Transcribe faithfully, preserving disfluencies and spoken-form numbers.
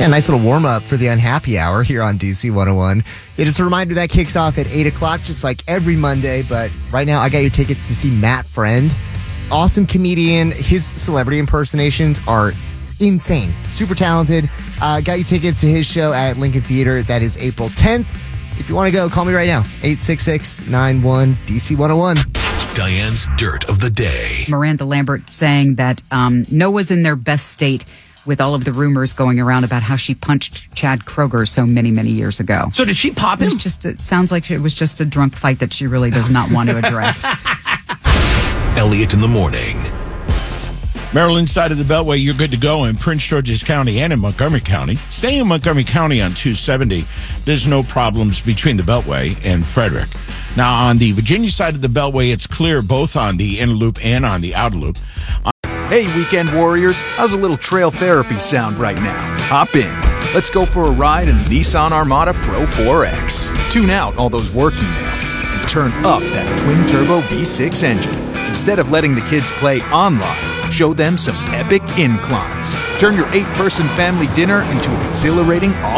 Yeah, nice little warm-up for the Unhappy Hour here on D C one oh one. It is a reminder that kicks off at eight o'clock, just like every Monday. But right now, I got your tickets to see Matt Friend. Awesome comedian. His celebrity impersonations are insane. Super talented. Uh, got you tickets to his show at Lincoln Theater. That is April tenth. If you want to go, call me right now. eight six six, nine one, D C one oh one. Diane's Dirt of the Day. Miranda Lambert saying that um, Noah's in their best state with all of the rumors going around about how she punched Chad Kroeger so many, many years ago. So did she pop him? It, just, it sounds like it was just a drunk fight that she really does not want to address. Elliot in the morning. Maryland side of the Beltway, you're good to go in Prince George's County and in Montgomery County. Staying in Montgomery County on two seventy, there's no problems between the Beltway and Frederick. Now, on the Virginia side of the Beltway, it's clear both on the inner loop and on the outer loop. Hey, weekend warriors, how's a little trail therapy sound right now? Hop in. Let's go for a ride in the Nissan Armada Pro four X. Tune out all those work emails and turn up that twin-turbo V six engine. Instead of letting the kids play online, show them some epic inclines. Turn your eight-person family dinner into an exhilarating